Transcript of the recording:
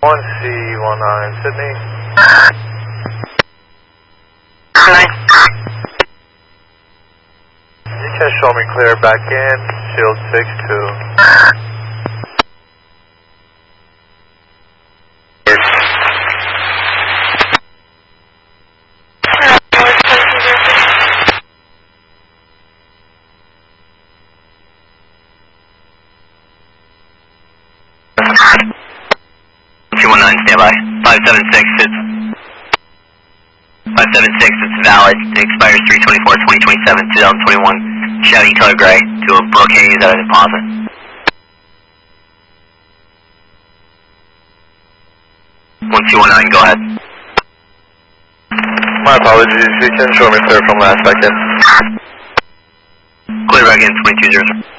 1C19 Sydney. You can show me clear back in, shield 6-2. Standby. 576, it's valid. It expires 3/24/2027, 2021. Chevy color gray to a Brookhaven at a deposit. 1219, go ahead. My apologies, you can show me clear from last second. Clear back in 2200.